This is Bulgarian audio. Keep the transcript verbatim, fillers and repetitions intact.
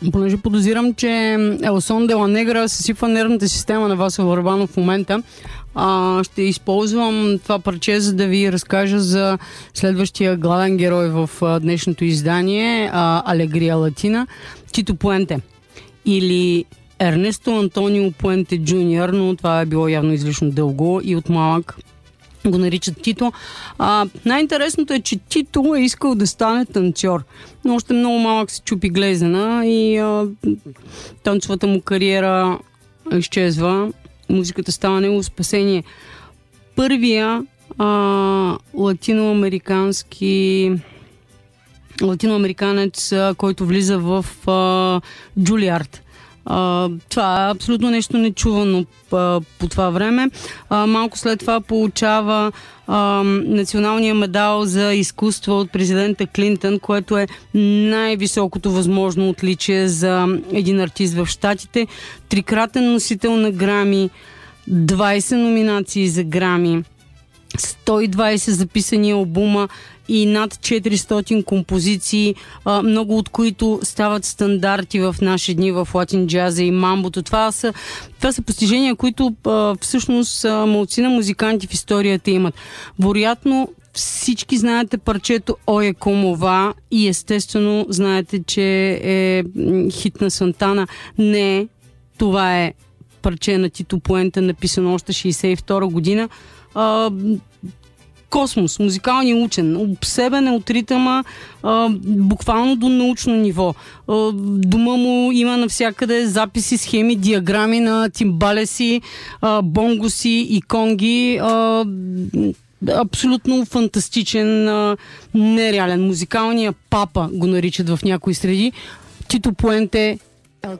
понеже подозирам, че El Son de la Negra съсипва нервната система на Васил Върбанов в момента, а, ще използвам това парче, за да ви разкажа за следващия главен герой в а, днешното издание, а, Алегрия Латина, Тито Пуенте. Или Ернесто Антонио Пуенте Джуниор, но това е било явно излишно дълго и от малък го наричат Тито. А, най-интересното е, че Тито е искал да стане танцор, но още много малък се чупи глезена и а, танцовата му кариера изчезва. Музиката става негово спасение. Първия а, латиноамерикански латиноамериканец, а, който влиза в а, Джулиард. Uh, това е абсолютно нещо нечувано uh, по това време. Uh, малко след това получава uh, националния медал за изкуство от президента Клинтън, което е най-високото възможно отличие за един артист в Щатите. Трикратен носител на Грами, двайсет номинации за Грами, сто и двайсет записани албума и над четиристотин композиции, много от които стават стандарти в наши дни в латин джаза и мамбото. Това са, това са постижения, които всъщност малцина музиканти в историята имат. Вероятно всички знаете парчето Ое Комова и естествено знаете, че е хит на Сантана. Не, това е парче на Тито Пуенте, написано още шейсет и втора година. Космос, музикалния учен, обсебен е от ритъма, а, буквално до научно ниво. А, дома му има навсякъде записи, схеми, диаграми на тимбалеси, а, бонгоси и конги. А, абсолютно фантастичен, а, нереален. Музикалния папа го наричат в някои среди. Тито Пуенте